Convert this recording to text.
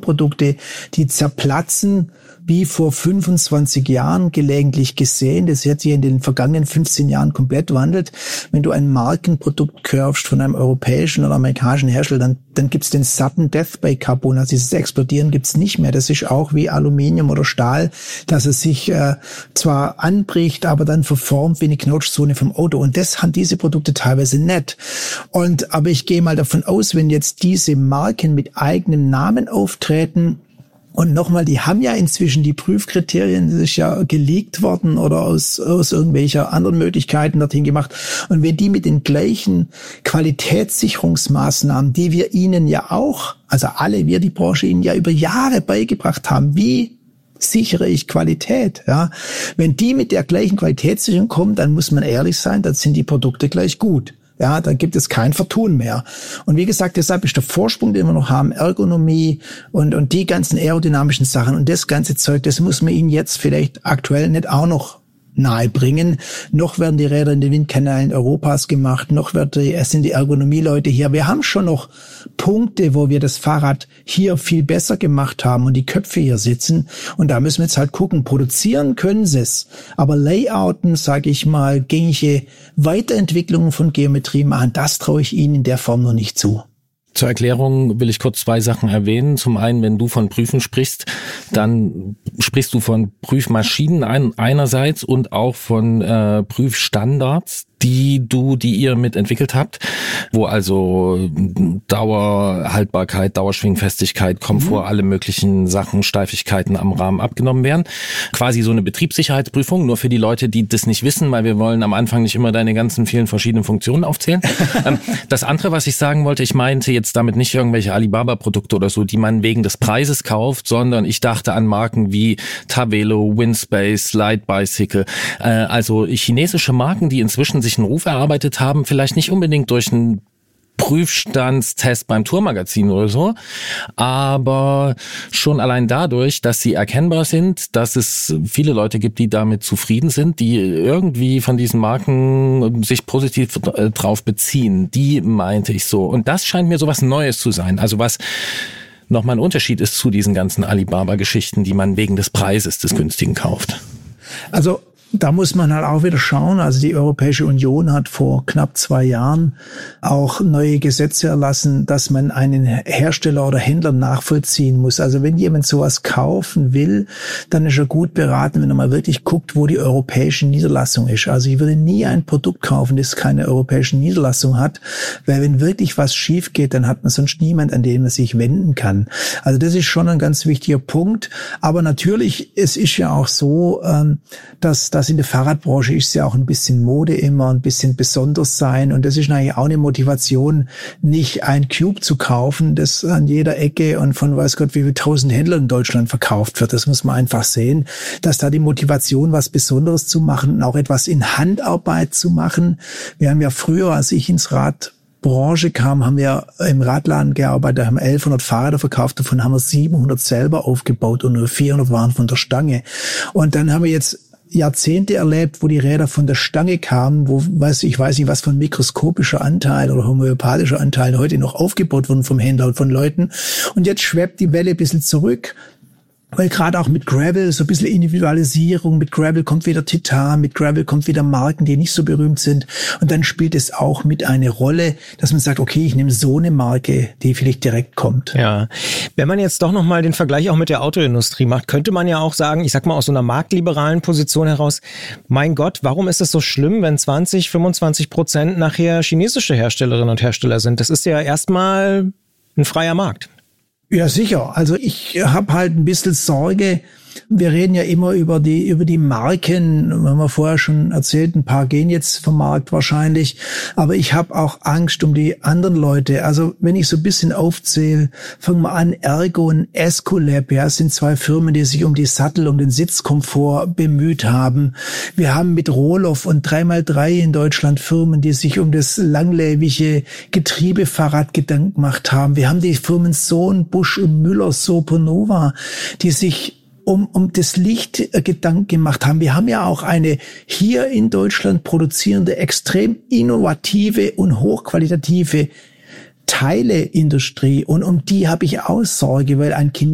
Konsumerprodukte, die zerplatzen, wie vor 25 Jahren gelegentlich gesehen. Das hat sich in den vergangenen 15 Jahren komplett wandelt. Wenn du ein Markenprodukt kaufst von einem europäischen oder amerikanischen Hersteller, dann gibt's den sudden death bei Carbon. Also dieses Explodieren gibt's nicht mehr. Das ist auch wie Aluminium oder Stahl, dass es sich zwar anbricht, aber dann verformt wie eine Knautschzone vom Auto. Und das haben diese Produkte teilweise nicht. Aber ich gehe mal davon aus, wenn jetzt diese Marken mit eigenem Namen auftreten, und nochmal, die haben ja inzwischen die Prüfkriterien, das ist ja geleakt worden oder aus irgendwelcher anderen Möglichkeiten dorthin gemacht. Und wenn die mit den gleichen Qualitätssicherungsmaßnahmen, die wir ihnen ja auch, also alle wir, die Branche, ihnen ja über Jahre beigebracht haben, wie sichere ich Qualität, ja. Wenn die mit der gleichen Qualitätssicherung kommen, dann muss man ehrlich sein, dann sind die Produkte gleich gut. Ja, dann gibt es kein Vertun mehr. Und wie gesagt, deshalb ist der Vorsprung, den wir noch haben, Ergonomie und die ganzen aerodynamischen Sachen und das ganze Zeug, das muss man ihnen jetzt vielleicht aktuell nicht auch noch nahe bringen. Noch werden die Räder in den Windkanälen Europas gemacht, noch sind die Ergonomieleute hier. Wir haben schon noch Punkte, wo wir das Fahrrad hier viel besser gemacht haben und die Köpfe hier sitzen. Und da müssen wir jetzt halt gucken. Produzieren können sie es, aber Layouten, sage ich mal, gängige Weiterentwicklungen von Geometrie machen, das traue ich ihnen in der Form noch nicht zu. Zur Erklärung will ich kurz 2 Sachen erwähnen. Zum einen, wenn du von Prüfen sprichst, dann sprichst du von Prüfmaschinen einerseits und auch von Prüfstandards, die ihr mitentwickelt habt, wo also Dauer, Haltbarkeit, Dauerschwingfestigkeit, Komfort, alle möglichen Sachen, Steifigkeiten am Rahmen abgenommen werden. Quasi so eine Betriebssicherheitsprüfung, nur für die Leute, die das nicht wissen, weil wir wollen am Anfang nicht immer deine ganzen vielen verschiedenen Funktionen aufzählen. Das andere, was ich sagen wollte, ich meinte jetzt damit nicht irgendwelche Alibaba-Produkte oder so, die man wegen des Preises kauft, sondern ich dachte an Marken wie Tavelo, Windspace, Light Bicycle, also chinesische Marken, die inzwischen sich einen Ruf erarbeitet haben, vielleicht nicht unbedingt durch einen Prüfstandstest beim Tourmagazin oder so, aber schon allein dadurch, dass sie erkennbar sind, dass es viele Leute gibt, die damit zufrieden sind, die irgendwie von diesen Marken sich positiv drauf beziehen, die meinte ich so. Und das scheint mir so was Neues zu sein, also was nochmal ein Unterschied ist zu diesen ganzen Alibaba-Geschichten, die man wegen des Preises des günstigen kauft. Also da muss man halt auch wieder schauen. Also die Europäische Union hat vor knapp 2 Jahren auch neue Gesetze erlassen, dass man einen Hersteller oder Händler nachvollziehen muss. Also wenn jemand sowas kaufen will, dann ist er gut beraten, wenn er mal wirklich guckt, wo die europäische Niederlassung ist. Also ich würde nie ein Produkt kaufen, das keine europäische Niederlassung hat, weil wenn wirklich was schief geht, dann hat man sonst niemand, an den man sich wenden kann. Also das ist schon ein ganz wichtiger Punkt. Aber natürlich, es ist ja auch so, dass in der Fahrradbranche ist ja auch ein bisschen Mode immer, ein bisschen besonders sein. Und das ist eigentlich auch eine Motivation, nicht ein Cube zu kaufen, das an jeder Ecke und von weiß Gott wie viel 1000 Händlern in Deutschland verkauft wird. Das muss man einfach sehen, dass da die Motivation, was Besonderes zu machen und auch etwas in Handarbeit zu machen. Wir haben ja früher, als ich ins Radbranche kam, haben wir im Radladen gearbeitet, haben 1100 Fahrräder verkauft, davon haben wir 700 selber aufgebaut und nur 400 waren von der Stange. Und dann haben wir jetzt Jahrzehnte erlebt, wo die Räder von der Stange kamen, ich weiß nicht, was von mikroskopischer Anteil oder homöopathischer Anteil heute noch aufgebaut wurden vom Händler und von Leuten. Und jetzt schwebt die Welle ein bisschen zurück. Weil gerade auch mit Gravel so ein bisschen Individualisierung, mit Gravel kommt wieder Titan, mit Gravel kommt wieder Marken, die nicht so berühmt sind. Und dann spielt es auch mit eine Rolle, dass man sagt, okay, ich nehme so eine Marke, die vielleicht direkt kommt. Ja, wenn man jetzt doch nochmal den Vergleich auch mit der Autoindustrie macht, könnte man ja auch sagen, ich sag mal aus so einer marktliberalen Position heraus, mein Gott, warum ist es so schlimm, wenn 20-25% nachher chinesische Herstellerinnen und Hersteller sind? Das ist ja erstmal ein freier Markt. Ja, sicher. Also ich habe halt ein bisschen Sorge. Wir reden ja immer über die Marken. Wir haben vorher schon erzählt, ein paar gehen jetzt vom Markt wahrscheinlich. Aber ich habe auch Angst um die anderen Leute. Also wenn ich so ein bisschen aufzähle, fangen wir an, Ergo und Escolab, ja, sind 2 Firmen, die sich um die Sattel, um den Sitzkomfort bemüht haben. Wir haben mit Rohloff und 3x3 in Deutschland Firmen, die sich um das langlebige Getriebefahrrad Gedanken gemacht haben. Wir haben die Firmen Sohn, Busch und Müller, Soponova, die sich um das Licht Gedanken gemacht haben. Wir haben ja auch eine hier in Deutschland produzierende, extrem innovative und hochqualitative Teileindustrie. Und um die habe ich auch Sorge, weil ein Kind